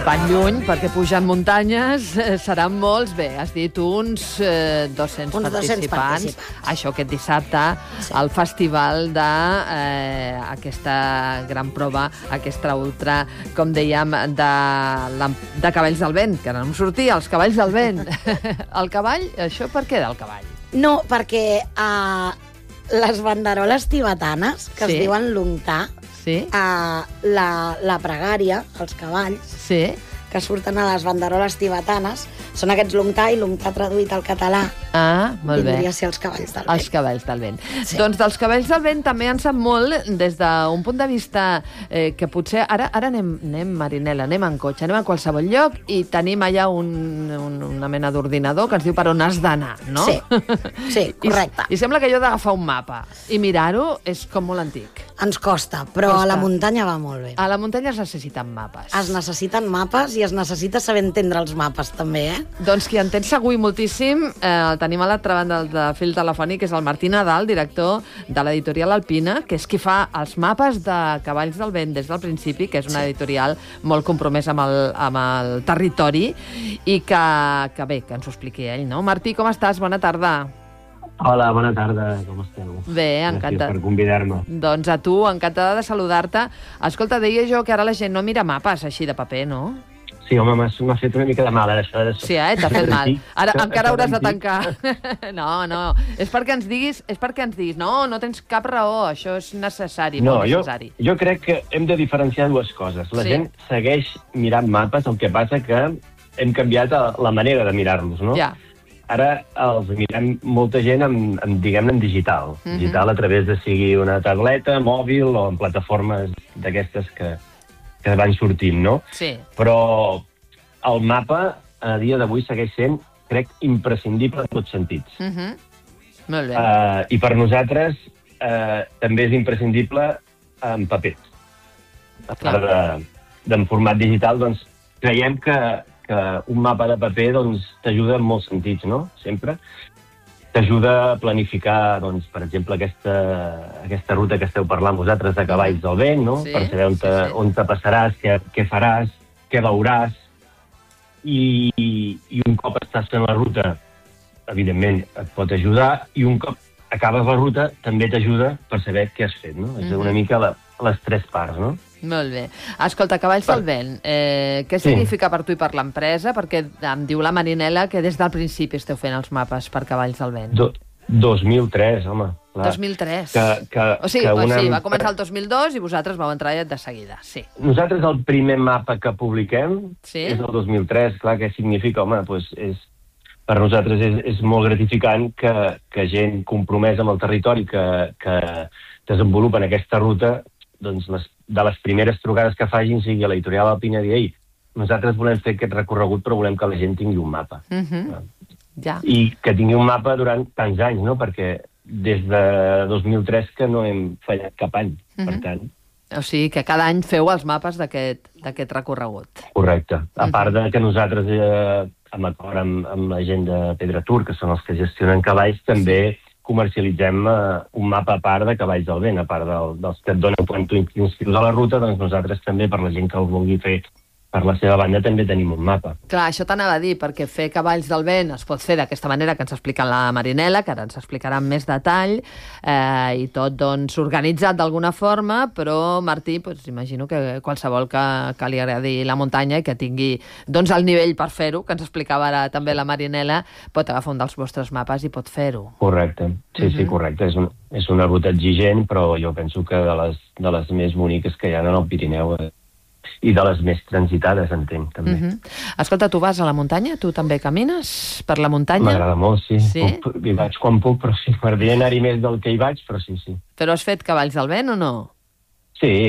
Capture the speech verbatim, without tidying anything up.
Van lluny, perquè pujant muntanyes eh, seran molts, bé, has dit uns eh, dos-cents Uns participants. dos-cents participants. Això aquest dissabte, Sí. al festival de eh, aquesta gran prova, aquesta ultra, com dèiem, de, la, de cavalls del vent, que ara no em sortia, els cavalls del vent. El cavall, això per què del cavall? No, perquè uh, les banderoles tibetanes, que Sí. es diuen lungtà, Sí? uh, la, la pregària, els cavalls, Sí? que surten a les banderoles tibetanes, són aquests lungtà, i lungtà traduït al català Ah, molt bé. vindria a ser els cavalls del vent. Els cavalls del vent. Sí. Doncs dels cavalls del vent també en sap molt des d'un punt de vista eh, que potser... Ara, ara anem, anem, Marinela, anem en cotxe, anem a qualsevol lloc i tenim allà un, un, una mena d'ordinador que ens diu per on has d'anar, no? Sí, sí, correcte. I, I sembla que allò d'agafar un mapa i mirar-ho és com molt antic. Ens costa, però Costa. a la muntanya va molt bé. A la muntanya es necessiten mapes. Es necessiten mapes i es necessita saber entendre els mapes, també, eh? Doncs qui entén segur i moltíssim, eh, el tenim a l'altra banda del de fil telefònic, és el Martí Nadal, director de l'editorial Alpina, que és qui fa els mapes de Cavalls del Vent des del principi, que és una editorial molt compromesa amb el, amb el territori, i que, que bé, que ens ho expliqui ell, no? Martí, com estàs? Bona tarda. Hola, bona tarda, com esteu? Bé, encantada. Gràcies per convidar-me. Doncs a tu, encantada de saludar-te. Escolta, deia jo que ara la gent no mira mapes així de paper, no? Sí, home, m'ha fet una mica de mal, ara, això de... Sí, eh? T'ha fet mal. Ara Això- encara això hauràs de d'antic. tancar. No, no. És perquè ens diguis, és perquè ens diguis, no, no tens cap raó, això és necessari, No, molt jo, necessari. jo crec que hem de diferenciar dues coses. La Sí. gent segueix mirant mapes, el que passa que hem canviat a- la manera de mirar-los, no? Ja. Ara els mirem molta gent en, en diguem-ne, en digital. Mhm. Digital a través de sigui una tableta, mòbil o en plataformes d'aquestes que, que van sortint, no? Sí. Però el mapa a dia d'avui segueix sent, crec, imprescindible en tots sentits. Uh -huh. Molt bé. Uh, I per nosaltres uh, també és imprescindible en paper. A part de, d'en format digital, doncs, creiem que, que un mapa de paper doncs, t'ajuda en molts sentits, no? Sempre. T'ajuda a planificar, doncs, per exemple, aquesta, aquesta ruta que esteu parlant vosaltres de Cavalls del Vent, no? Sí, Per saber on te, sí, sí. on te passaràs, què, què faràs, què veuràs. I, I un cop estàs fent la ruta, evidentment, et pot ajudar, i un cop acabes la ruta també t'ajuda per saber què has fet, no? És una mica la, les tres parts, no? Molt bé. Escolta, Cavalls del Vent, eh, què Sí. significa per tu i per l'empresa? Perquè em diu la Marinela que des del principi esteu fent els mapes per Cavalls del Vent. Do, dos mil tres, home. Clar. dos mil tres. Que, que, O sigui, que o una... sigui, va començar el dos mil dos i vosaltres vau entrar de seguida, sí. Nosaltres el primer mapa que publiquem Sí? és el dos mil tres. Clar, què significa? Home, doncs és, per nosaltres és, és molt gratificant que, que gent compromesa amb el territori que, que desenvolupen aquesta ruta, doncs les, de les primeres trucades que facin sigui a l'editorial Alpina dir, ei, nosaltres volem fer aquest recorregut però volem que la gent tingui un mapa. Uh -huh. Ja. I que tingui un mapa durant tants anys, no? Perquè des de dos mil tres que no hem fallat cap any, uh -huh. Per tant... O sigui que cada any feu els mapes d'aquest d'aquest recorregut. Correcte. A part de que nosaltres, eh, amb acord amb, amb la gent de Pedratur, que són els que gestionen cavalls, també comercialitzem eh, un mapa a part de Cavalls del Vent, a part del, dels que et donen quan tu inscrius a la ruta, doncs nosaltres també, per la gent que el vulgui fer per la seva banda, també tenim un mapa. Clar, això t'anava a dir, perquè fer Cavalls del Vent es pot fer d'aquesta manera que ens explica la Marinela, que ara ens explicarà amb més detall, eh, i tot, doncs, organitzat d'alguna forma, però, Martí, doncs, imagino que qualsevol que, que li agradi la muntanya i que tingui, doncs, el nivell per fer-ho, que ens explicava ara també la Marinela, pot agafar un dels vostres mapes i pot fer-ho. Correcte. Sí, uh-huh. sí, correcte. És, un, és una ruta exigent, però jo penso que de les, de les més boniques que hi ha en el Pirineu, eh, i de les més transitades, entenc, també. Uh -huh. Escolta, tu vas a la muntanya? Tu també camines per la muntanya? M'agrada molt, sí. Sí? Puc, hi vaig quan puc, però sí. M'agradaria anar-hi més del que hi vaig, però sí, sí. Però has fet Cavalls del Vent o no? Sí,